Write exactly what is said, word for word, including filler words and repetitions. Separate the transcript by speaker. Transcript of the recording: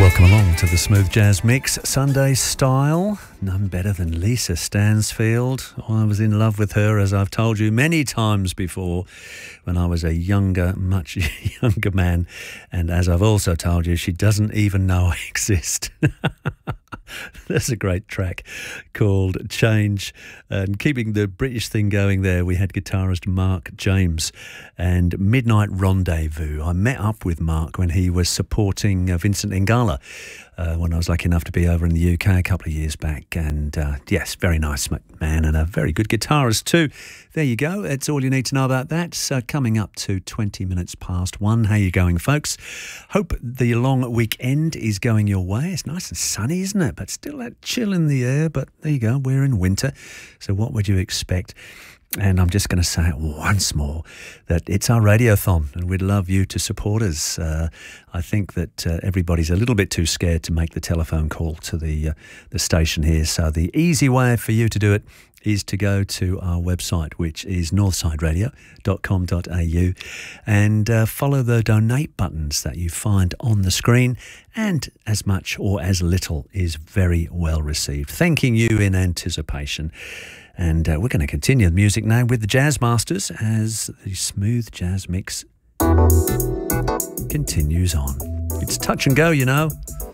Speaker 1: Welcome along to the Smooth Jazz Mix, Sunday style. None better than Lisa Stansfield. I was in love with her, as I've told you many times before, when I was a younger, much younger man. And as I've also told you, she doesn't even know I exist. There's a great track called Change. And keeping the British thing going there, we had guitarist Mark James and Midnight Rendezvous. I met up with Mark when he was supporting uh, Vincent Ingala uh, when I was lucky enough to be over in the U K a couple of years back. And uh, yes, very nice man and a very good guitarist too. There you go. That's all you need to know about that. So coming up to twenty minutes past one. How you going, folks? Hope the long weekend is going your way. It's nice and sunny, isn't it? But still that chill in the air. But there you go. We're in winter. So what would you expect? And I'm just going to say it once more, that it's our radiothon and we'd love you to support us. Uh, I think that uh, everybody's a little bit too scared to make the telephone call to the, uh, the station here. So the easy way for you to do it is to go to our website, which is northside radio dot com dot a u, and uh, follow the donate buttons that you find on the screen, and as much or as little is very well received. Thanking you in anticipation. And uh, we're going to continue the music now with the Jazz Masters as the Smooth Jazz Mix continues on. It's touch and go, you know.